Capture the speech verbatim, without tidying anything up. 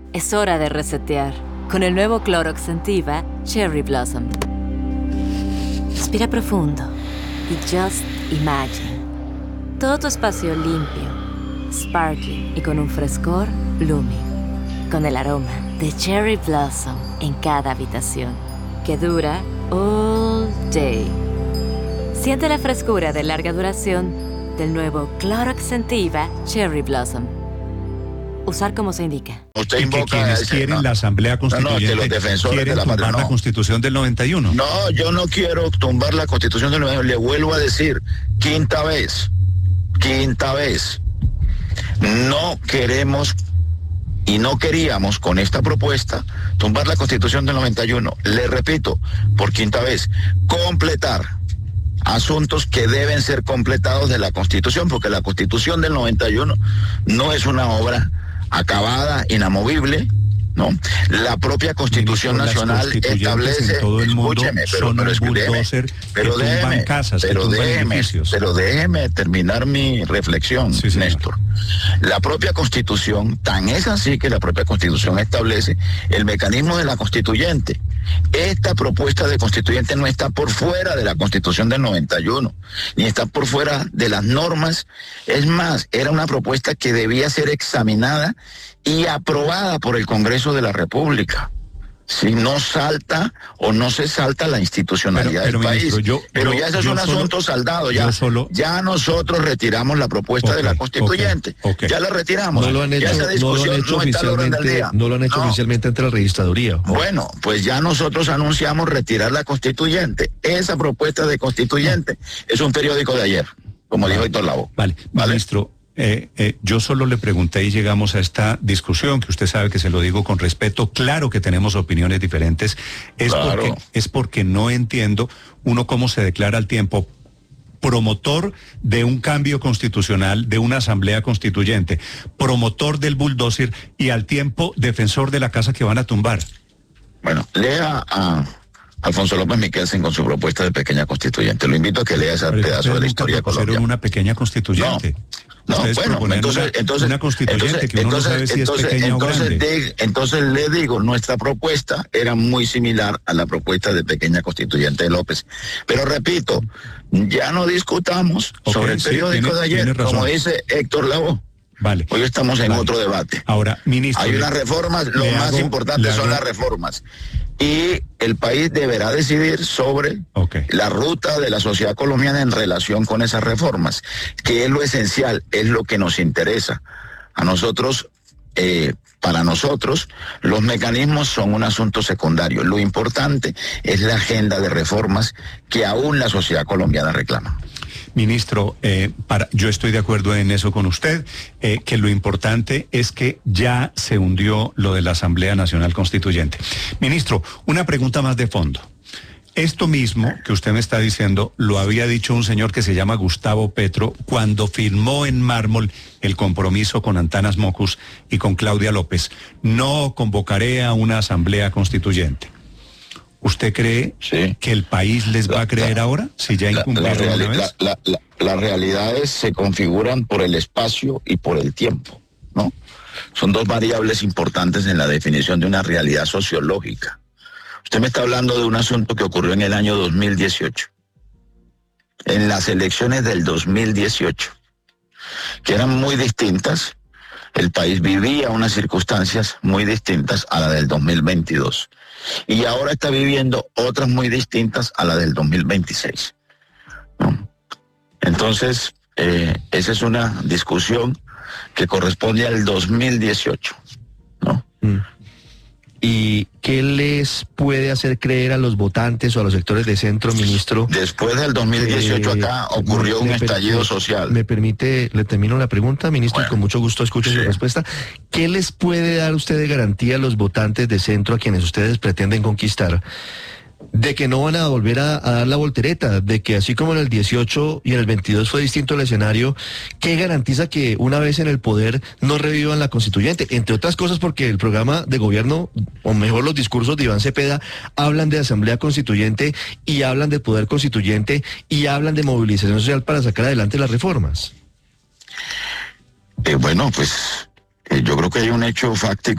Es hora de resetear con el nuevo Clorox Scentiva Cherry Blossom. Respira profundo y just imagine. Todo tu espacio limpio, sparkling y con un frescor blooming. Con el aroma de Cherry Blossom en cada habitación, que dura all day. Siente la frescura de larga duración del nuevo Clorox Scentiva Cherry Blossom. Usar como se indica. Usted y invoca que quienes ese, quieren no. la Asamblea Constituyente no, no, que los defensores quieren de la tumbar patria, la no. Constitución del noventa y uno. No, yo no quiero tumbar la Constitución del noventa y uno. Le vuelvo a decir, quinta vez, quinta vez. No queremos y no queríamos con esta propuesta tumbar la Constitución del noventa y uno. Le repito, por quinta vez, completar asuntos que deben ser completados de la Constitución, porque la Constitución del noventa y uno no es una obra acabada, inamovible, ¿no? La propia Constitución Ministro, Nacional establece, en todo el mundo escúcheme, pero, son pero, un escúcheme, bulldozer pero que tumban déjeme, casas, pero que tumban déjeme, edificios. pero déjeme terminar mi reflexión, Sí, Néstor. La propia Constitución, tan es así que la propia Constitución establece el mecanismo de la constituyente. Esta propuesta de constituyente no está por fuera de la Constitución del noventa y uno, ni está por fuera de las normas. Es más, era una propuesta que debía ser examinada y aprobada por el Congreso de la República. Si no salta o no se salta la institucionalidad pero, pero, del ministro, país. yo, pero yo, ya ese es un solo, asunto saldado. Ya, solo... ya nosotros retiramos la propuesta okay, de la constituyente. Okay, okay. Ya la retiramos. No lo han hecho, ya esa discusión no lo han hecho no está al orden del oficialmente, día. no lo han hecho No. oficialmente ante la registraduría. Bueno, pues ya nosotros anunciamos retirar la constituyente. Esa propuesta de constituyente es un periódico de ayer, como vale. dijo Héctor Lavoe. Vale, ¿Vale? Ministro. Eh, eh, yo solo le pregunté y llegamos a esta discusión, que usted sabe que se lo digo con respeto. Claro que tenemos opiniones diferentes. Es, Claro. porque, es porque no entiendo uno cómo se declara al tiempo promotor de un cambio constitucional, de una asamblea constituyente, promotor del bulldozer y al tiempo defensor de la casa que van a tumbar. Bueno, lea a Alfonso López Miquelsen con su propuesta de pequeña constituyente. Lo invito a que lea ese Pero pedazo de la nunca historia de propusieron Colombia. una pequeña constituyente. No, Ustedes bueno, proponen entonces, una, entonces, una constituyente entonces, que uno entonces, no sabe si entonces, es pequeña entonces, o grande. de, entonces le digo, nuestra propuesta era muy similar a la propuesta de pequeña constituyente de López. Pero repito, ya no discutamos Okay, sobre el sí, periódico tiene, de ayer, como dice Héctor Lavoe. Vale. Hoy estamos en vale. otro debate. Ahora, ministro. Hay le, unas reformas, lo más hago, importante son hago... las reformas. Y el país deberá decidir sobre okay. la ruta de la sociedad colombiana en relación con esas reformas, que es lo esencial, es lo que nos interesa. A nosotros, eh, para nosotros, los mecanismos son un asunto secundario. Lo importante es la agenda de reformas que aún la sociedad colombiana reclama. Ministro, eh, para, yo estoy de acuerdo en eso con usted, eh, que lo importante es que ya se hundió lo de la Asamblea Nacional Constituyente. Ministro, una pregunta más de fondo. Esto mismo que usted me está diciendo lo había dicho un señor que se llama Gustavo Petro cuando firmó en mármol el compromiso con Antanas Mockus y con Claudia López. No convocaré a una Asamblea Constituyente. ¿Usted cree sí. que el país les va la, a creer la, ahora si ya incumplieron la, la, una vez? La, la, la, las realidades se configuran por el espacio y por el tiempo, ¿no? Son dos variables importantes en la definición de una realidad sociológica. Usted me está hablando de un asunto que ocurrió en el año dos mil dieciocho, en las elecciones del dos mil dieciocho, que eran muy distintas. El país vivía unas circunstancias muy distintas a la del dos mil veintidós. Y ahora está viviendo otras muy distintas a la del dos mil veintiséis. ¿No? Entonces, eh, esa es una discusión que corresponde al dos mil dieciocho. ¿No? Mm. ¿Y qué les puede hacer creer a los votantes o a los sectores de centro, ministro? Después del dos mil dieciocho eh, acá ocurrió me, un estallido me, social. ¿Me permite, le termino la pregunta, ministro, bueno, y con mucho gusto escucho sí. su respuesta? ¿Qué les puede dar usted de garantía a los votantes de centro a quienes ustedes pretenden conquistar de que no van a volver a, a dar la voltereta, de que así como en el dieciocho y en el veintidós fue distinto el escenario, ¿qué garantiza que una vez en el poder no revivan la constituyente? Entre otras cosas porque el programa de gobierno, o mejor los discursos de Iván Cepeda, hablan de asamblea constituyente y hablan de poder constituyente y hablan de movilización social para sacar adelante las reformas. Eh, bueno, pues eh, yo creo que hay un hecho fáctico